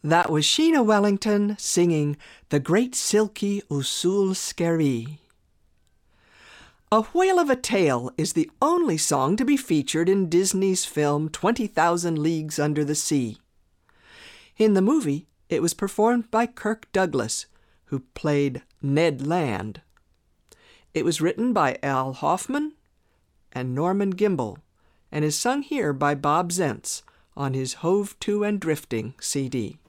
That was Sheena Wellington singing The Great Silky Usul Skerry. A Whale of a Tale is the only song to be featured in Disney's film 20,000 Leagues Under the Sea. In the movie, it was performed by Kirk Douglas, who played Ned Land. It was written by Al Hoffman and Norman Gimbel, and is sung here by Bob Zentz on his Hove to and Drifting CD.